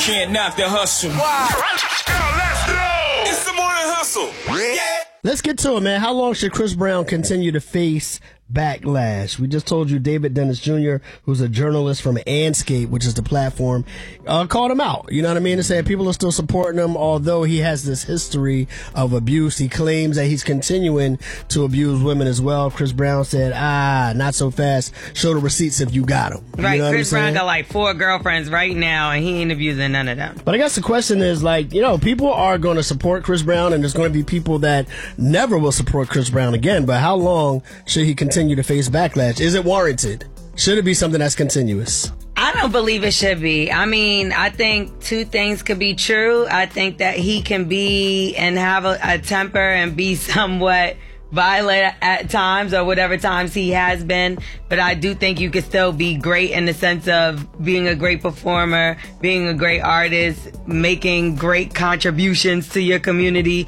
can't knock the hustle. Wow. Let's go. It's the morning hustle. Yeah. Let's get to it, man. How long should Chris Brown continue to face backlash? We just told you David Dennis Jr., who's a journalist from Anscape, which is the platform, called him out. You know what I mean? And said people are still supporting him, although he has this history of abuse. He claims that he's continuing to abuse women as well. Chris Brown said, not so fast. Show the receipts if you got them. Right. You know Chris Brown got like 4 girlfriends right now, and he ain't abusing none of them. But I guess the question is, like, you know, people are going to support Chris Brown, and there's going to be people that never will support Chris Brown again. But how long should he continue to face backlash? Is it warranted? Should it be something that's continuous? I don't believe it should be. I mean, I think 2 things could be true. I think that he can be and have a temper and be somewhat violent at times, or whatever times he has been, but I do think you could still be great in the sense of being a great performer, being a great artist, making great contributions to your community,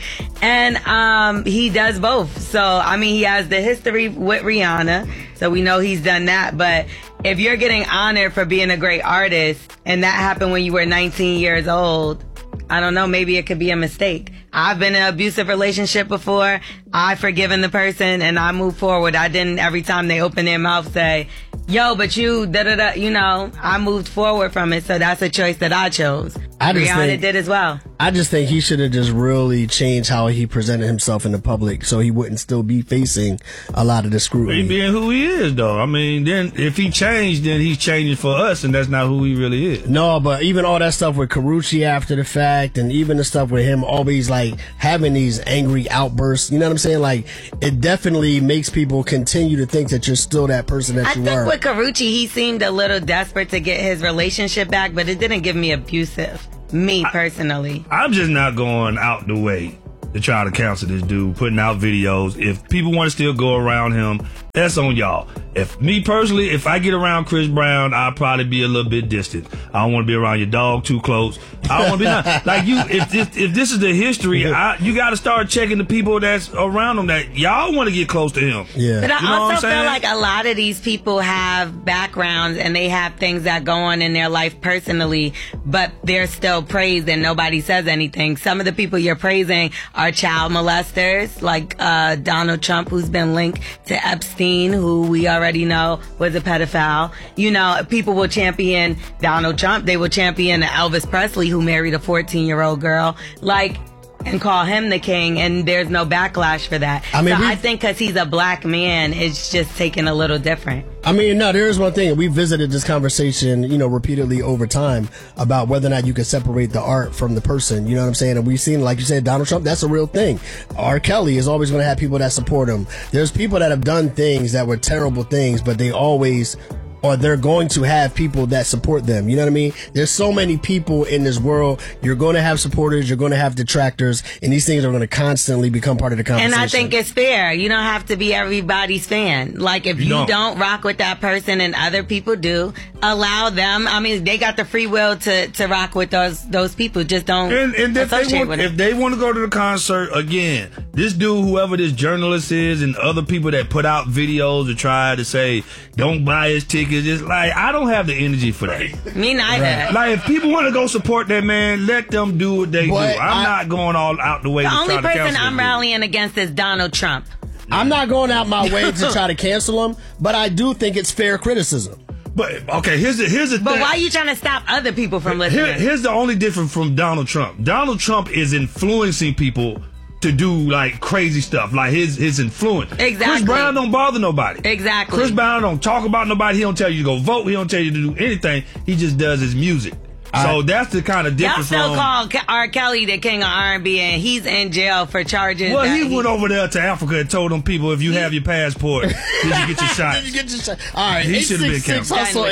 and he does both. So I mean, he has the history with Rihanna, so we know he's done that. But if you're getting honored for being a great artist and that happened when you were 19 years old, I don't know, maybe it could be a mistake. I've been in an abusive relationship before. I've forgiven the person and I moved forward. I didn't every time they open their mouth say, yo, but you, da-da-da, you know, I moved forward from it. So that's a choice that I chose. Rihanna did as well. I just think he should have just really changed how he presented himself in the public so he wouldn't still be facing a lot of the scrutiny. He being who he is, though. I mean, then if he changed, then he's changing for us, and that's not who he really is. No, but even all that stuff with Karrueche after the fact, and even the stuff with him always like having these angry outbursts, you know what I'm saying? Like, it definitely makes people continue to think that you're still that person that you were. I think with Karrueche, he seemed a little desperate to get his relationship back, but it didn't give me abusive. Me, personally. I'm just not going out the way to try to counsel this dude, putting out videos. If people want to still go around him, that's on y'all. If me personally, if I get around Chris Brown, I'll probably be a little bit distant. I don't want to be around your dog too close. I don't want to be like you. If this is the history, you got to start checking the people that's around him that y'all want to get close to him. Yeah. But I also feel like a lot of these people have backgrounds and they have things that go on in their life personally, but they're still praised and nobody says anything. Some of the people you're praising are child molesters, like Donald Trump, who's been linked to Epstein, who we already know was a pedophile. You know, people will champion Donald Trump. They will champion Elvis Presley, who married a 14-year-old girl, like, and call him the king, and there's no backlash for that. I mean, I think because he's a black man, it's just taken a little different. I mean, no, there is one thing. We visited this conversation, you know, repeatedly over time about whether or not you can separate the art from the person. You know what I'm saying? And we've seen, like you said, Donald Trump, that's a real thing. R. Kelly is always going to have people that support him. There's people that have done things that were terrible things, but they always, or they're going to have people that support them. You know what I mean? There's so many people in this world. You're going to have supporters. You're going to have detractors. And these things are going to constantly become part of the conversation. And I think it's fair. You don't have to be everybody's fan. Like, if you don't rock with that person and other people do, allow them. I mean, they got the free will to rock with those people. Just don't associate with them. If they want to go to the concert, again, this dude, whoever this journalist is, and other people that put out videos to try to say, don't buy his ticket. Just like, I don't have the energy for that. Me neither. Right. Like, if people want to go support that man, let them do what they do. I'm not going all out the way to try to cancel him. The only person I'm rallying against is Donald Trump. I'm not going out my way to try to cancel him, but I do think it's fair criticism. But okay, here's the thing. But why are you trying to stop other people from listening? Here's the only difference from Donald Trump. Donald Trump is influencing people to do like crazy stuff, like his influence. Exactly. Chris Brown don't bother nobody. Exactly. Chris Brown don't talk about nobody. He don't tell you to go vote. He don't tell you to do anything. He just does his music. So that's the kind of difference. Y'all still call R. Kelly the king of R&B, and he's in jail for charges. Well, he went over there to Africa and told them people, if you have your passport, did you get your shot? Did you get your shot? All right, he should have been canceled. Hustle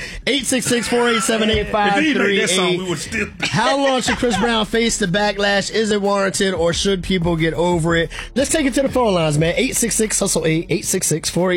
866-487-8538. How long should Chris Brown face the backlash? Is it warranted, or should people get over it? Let's take it to the phone lines, man. 866-HUSTLE-8,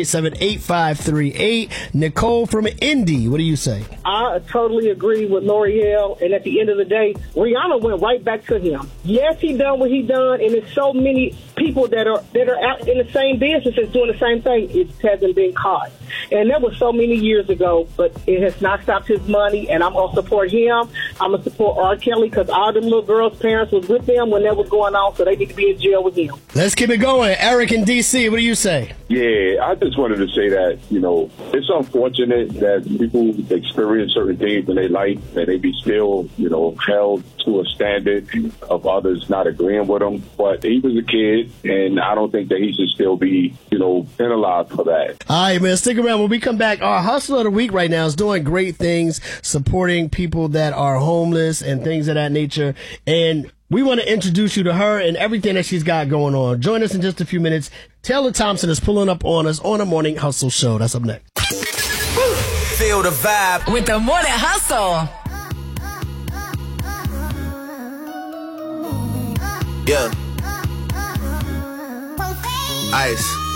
866-487-8538. Nicole from Indy, what do you say? I totally agree with Lori hell. And at the end of the day, Rihanna went right back to him. Yes, he done what he done, and there's so many people that are out in the same businesses doing the same thing. It hasn't been caught. And that was so many years ago, but it has not stopped his money, and I'm going to support him. I'm going to support R. Kelly because all them little girls' parents was with them when that was going on, so they need to be in jail with him. Let's keep it going. Eric in D.C., what do you say? Yeah, I just wanted to say that, it's unfortunate that people experience certain things in their life and they be still, held to a standard of others not agreeing with them. But he was a kid, and I don't think that he should still be, penalized for that. All right, man, stick around. When we come back, our hustler of the week right now is doing great things, supporting people that are homeless and things of that nature. And we want to introduce you to her and everything that she's got going on. Join us in just a few minutes. Taylor Thompson is pulling up on us on a Morning Hustle show. That's up next. Feel the vibe with the Morning Hustle. Yeah. Ice.